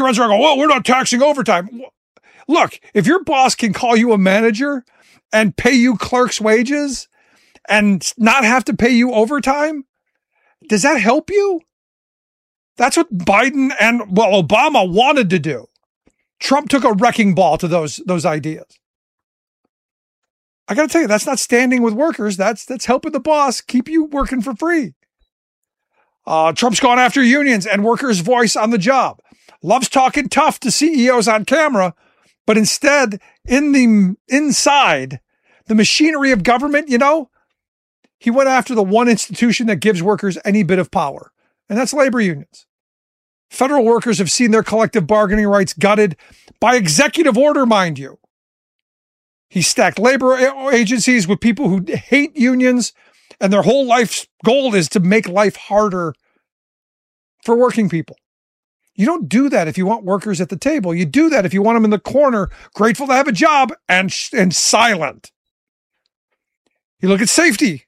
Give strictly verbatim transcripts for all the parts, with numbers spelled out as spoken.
Runs around going, well, we're not taxing overtime. Look, if your boss can call you a manager and pay you clerk's wages and not have to pay you overtime, does that help you? That's what Biden and, well, Obama wanted to do. Trump took a wrecking ball to those, those ideas. I got to tell you, that's not standing with workers. That's, that's helping the boss keep you working for free. Uh, Trump's gone after unions and workers' voice on the job. Loves talking tough to C E Os on camera, but instead, in the inside, the machinery of government, you know, he went after the one institution that gives workers any bit of power, and that's labor unions. Federal workers have seen their collective bargaining rights gutted by executive order, mind you. He stacked labor agencies with people who hate unions, and their whole life's goal is to make life harder for working people. You don't do that if you want workers at the table. You do that if you want them in the corner, grateful to have a job and, and silent. You look at safety.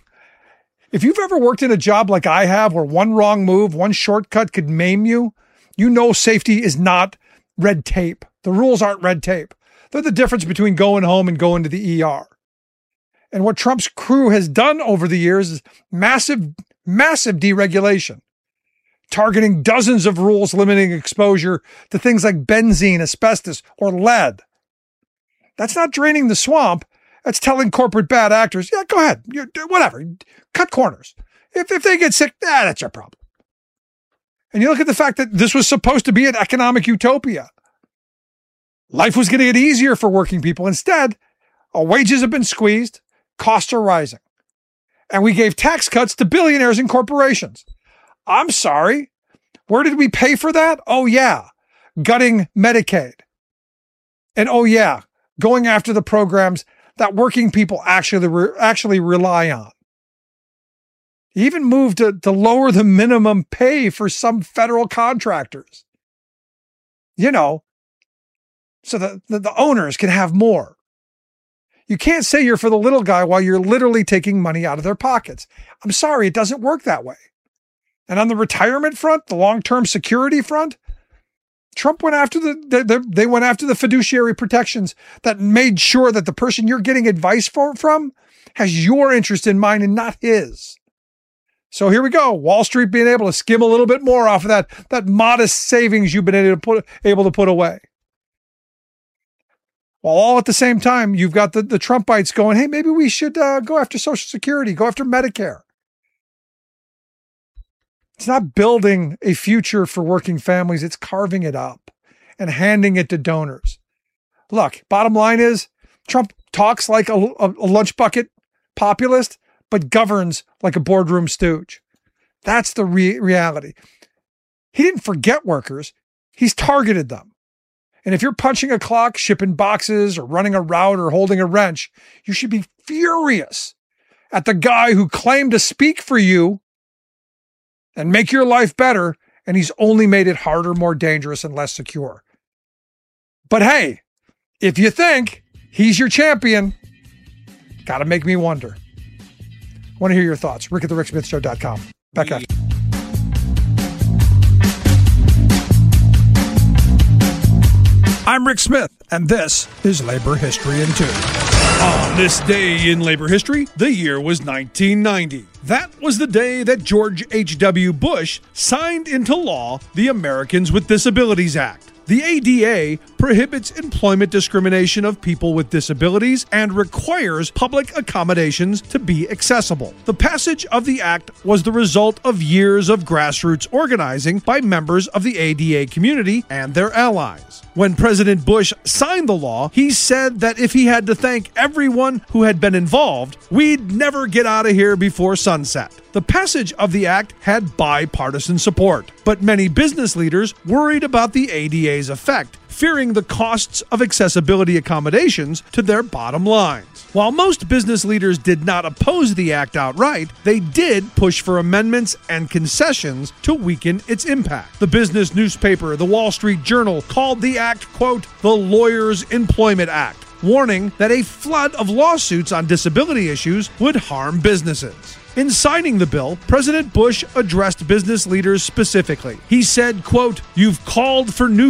If you've ever worked in a job like I have, where one wrong move, one shortcut could maim you, you know safety is not red tape. The rules aren't red tape. They're the difference between going home and going to the E R. And what Trump's crew has done over the years is massive, massive deregulation, targeting dozens of rules limiting exposure to things like benzene, asbestos, or lead. That's not draining the swamp. That's telling corporate bad actors, yeah, go ahead, You're, whatever, cut corners. If, if they get sick, ah, that's your problem. And you look at the fact that this was supposed to be an economic utopia. Life was going to get easier for working people. Instead, our wages have been squeezed, costs are rising. And we gave tax cuts to billionaires and corporations. I'm sorry. Where did we pay for that? Oh, yeah. Gutting Medicaid. And oh, yeah. Going after the programs that working people actually, re- actually rely on. He even moved to, to lower the minimum pay for some federal contractors. You know, so that the, the owners can have more. You can't say you're for the little guy while you're literally taking money out of their pockets. I'm sorry, it doesn't work that way. And on the retirement front, the long-term security front, Trump went after the, the, the they went after the fiduciary protections that made sure that the person you're getting advice for, from has your interest in mind and not his. So here we go. Wall Street being able to skim a little bit more off of that, that modest savings you've been able to put, able to put away. While all at the same time, you've got the, the Trumpites going, hey, maybe we should uh, go after Social Security, go after Medicare. It's not building a future for working families. It's carving it up and handing it to donors. Look, bottom line is Trump talks like a, a, a lunch bucket populist, but governs like a boardroom stooge. That's the re- reality. He didn't forget workers. He's targeted them. And if you're punching a clock, shipping boxes, or running a route, or holding a wrench, you should be furious at the guy who claimed to speak for you and make your life better, and he's only made it harder, more dangerous, and less secure. But hey, if you think he's your champion, gotta make me wonder. Want to hear your thoughts? Rick at the Rick Smith Show dot com. Back after. I'm Rick Smith, and this is Labor History in Two. On this day in labor history, the year was nineteen ninety. That was the day that George H W. Bush signed into law the Americans with Disabilities Act. The A D A prohibits employment discrimination of people with disabilities and requires public accommodations to be accessible. The passage of the act was the result of years of grassroots organizing by members of the A D A community and their allies. When President Bush signed the law, he said that if he had to thank everyone who had been involved, we'd never get out of here before sunset. The passage of the act had bipartisan support, but many business leaders worried about the A D A's effect, fearing the costs of accessibility accommodations to their bottom lines. While most business leaders did not oppose the act outright, they did push for amendments and concessions to weaken its impact. The business newspaper, The Wall Street Journal, called the act, quote, the Lawyers' Employment Act, warning that a flood of lawsuits on disability issues would harm businesses. In signing the bill, President Bush addressed business leaders specifically. He said, quote, "You've called for new